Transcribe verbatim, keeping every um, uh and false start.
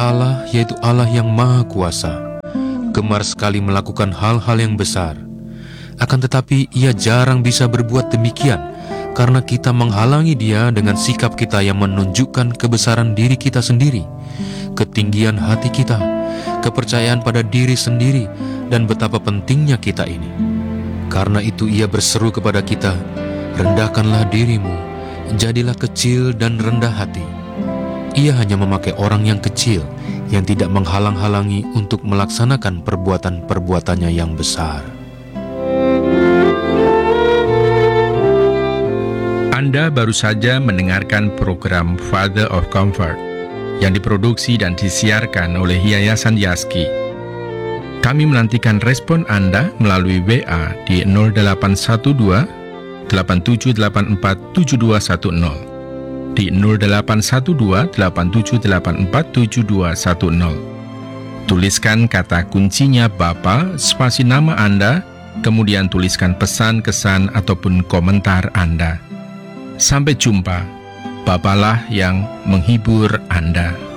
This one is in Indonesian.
Allah, yaitu Allah yang Maha Kuasa, gemar sekali melakukan hal-hal yang besar. Akan tetapi Ia jarang bisa berbuat demikian, karena kita menghalangi Dia dengan sikap kita yang menunjukkan kebesaran diri kita sendiri, ketinggian hati kita, kepercayaan pada diri sendiri, dan betapa pentingnya kita ini. Karena itu Ia berseru kepada kita, "Rendahkanlah dirimu, jadilah kecil dan rendah hati." Ia hanya memakai orang yang kecil, yang tidak menghalang-halangi untuk melaksanakan perbuatan-perbuatannya yang besar. Anda baru saja mendengarkan program Father of Comfort yang diproduksi dan disiarkan oleh Yayasan Yaski. Kami menantikan respon Anda melalui W A di nol delapan satu dua, delapan tujuh delapan empat, tujuh dua satu nol, di nol delapan satu dua, delapan tujuh delapan empat, tujuh dua satu nol. Tuliskan kata kuncinya Bapa, spasi nama Anda, kemudian tuliskan pesan, kesan, ataupun komentar Anda. Sampai jumpa, Bapalah yang menghibur Anda.